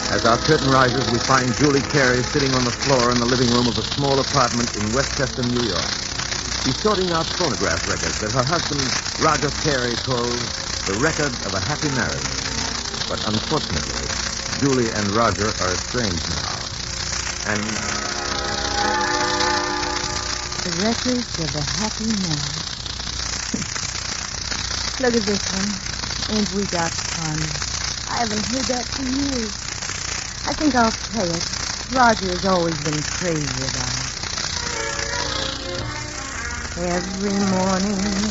As our curtain rises, we find Julie Carey sitting on the floor in the living room of a small apartment in Westchester, New York. She's sorting out phonograph records that her husband, Roger Carey, calls the record of a happy marriage. But unfortunately, Julie and Roger are estranged now. And the records of a happy marriage. Look at this one. Ain't we got fun? I haven't heard that for years. I think I'll play it. Roger has always been crazy about it. Every morning